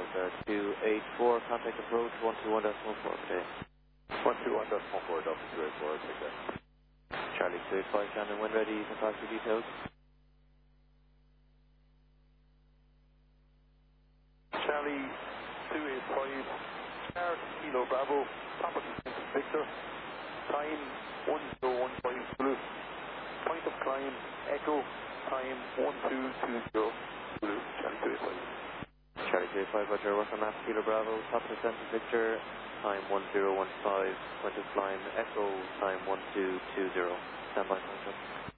Delta 284, contact approach 121.14 today. 121.14, Delta 284, take that. Charlie 285, Shannon, when ready, you can pass your details. Charlie 285, Start Kilo Bravo, Papa Victor, time 1015 Blue, point of climb, Echo, time 1220 Blue, Charlie 285. Charlie 285, Roger, work on map, Kilo Bravo, Papa Center Victor, time 1015, point of climb, Echo, time 1220, stand by, contact.